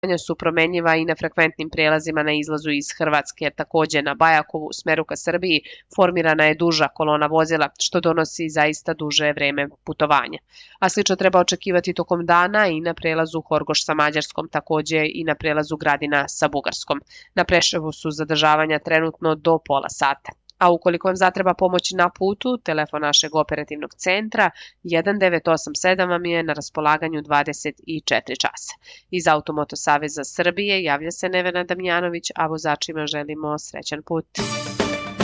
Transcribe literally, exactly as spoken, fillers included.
su promenljiva i na frekventnim prelazima na izlazu iz Hrvatske. Takođe na Bajakovu u smeru ka Srbiji formirana je duža kolona vozila, što donosi zaista duže vreme putovanja. A slično treba očekivati tokom dana i na prelazu Horgoš sa Mađarskom, takođe i na prelazu Gradina sa Bugarskom. Na Preševu su zadržavanja trenutno do pola sata. A ukoliko vam zatreba pomoć na putu, telefon našeg operativnog centra jedan devet osam sedam vam je na raspolaganju dvadeset četiri časa. Iz Automoto saveza Srbije javlja se Nevena Damjanović, a vozačima želimo srećan put.